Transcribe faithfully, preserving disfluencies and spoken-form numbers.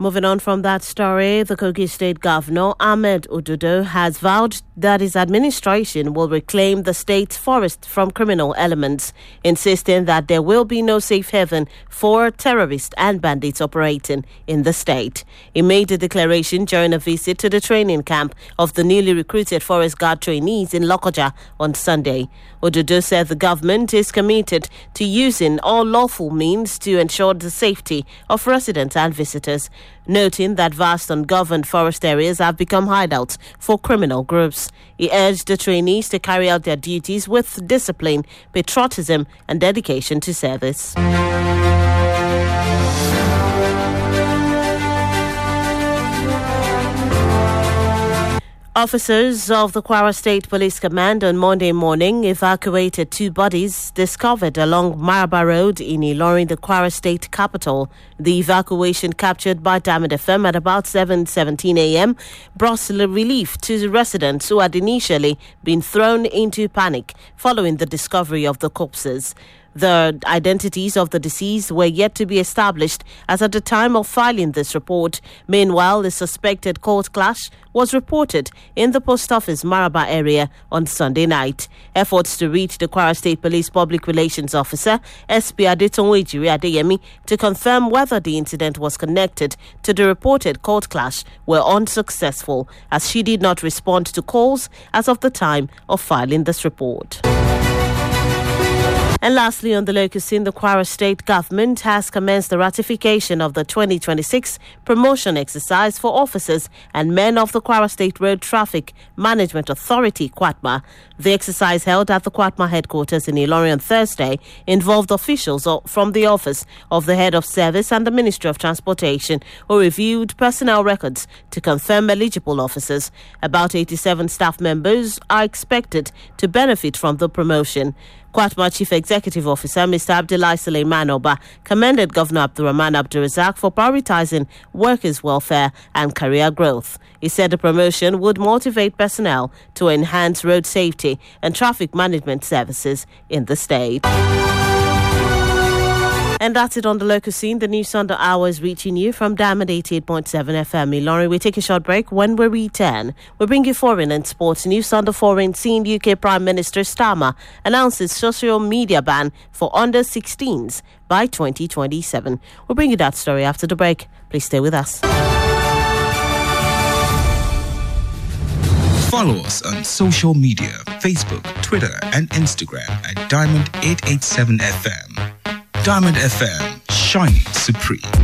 Moving on from that story, the Kogi State Governor, Ahmed Ododo, has vowed that his administration will reclaim the state's forest from criminal elements, insisting that there will be no safe haven for terrorists and bandits operating in the state. He made the declaration during a visit to the training camp of the newly recruited Forest Guard trainees in Lokoja on Sunday. Ododo said the government is committed to using all lawful means to ensure the safety of residents and visitors, noting that vast ungoverned forest areas have become hideouts for criminal groups. He urged the trainees to carry out their duties with discipline, patriotism, and dedication to service. Officers of the Kwara State Police Command on Monday morning evacuated two bodies discovered along Maraba Road in Ilorin, the Kwara State capital. The evacuation, captured by Diamond F M at about seven seventeen a.m., brought relief to the residents who had initially been thrown into panic following the discovery of the corpses. The identities of the deceased were yet to be established as at the time of filing this report. Meanwhile, the suspected court clash was reported in the post office Maraba area on Sunday night. Efforts to reach the Kwara State Police Public Relations Officer, S P Adetonwejiri Adeyemi, to confirm whether the incident was connected to the reported court clash were unsuccessful, as she did not respond to calls as of the time of filing this report. And lastly, on the local scene, the Kwara State government has commenced the ratification of the twenty twenty-six promotion exercise for officers and men of the Kwara State Road Traffic Management Authority, Kwatma. The exercise, held at the Kwatma headquarters in Ilorin on Thursday, involved officials from the Office of the Head of Service and the Ministry of Transportation, who reviewed personnel records to confirm eligible officers. About eighty-seven staff members are expected to benefit from the promotion. Kwatma Chief Executive Officer Mister Abdullahi Suleiman Oba commended Governor Abdurrahman Abdurazak for prioritizing workers' welfare and career growth. He said the promotion would motivate personnel to enhance road safety and traffic management services in the state. And that's it on the local scene. The news on the hour is reaching you from Diamond eighty-eight point seven F M. Ilorin, we take a short break. When we return, we bring you foreign and sports news on the foreign scene. U K Prime Minister Starmer announces social media ban for under sixteens by twenty twenty-seven. We'll bring you that story after the break. Please stay with us. Follow us on social media, Facebook, Twitter, and Instagram at Diamond eight eight seven F M. Diamond F M, shining supreme.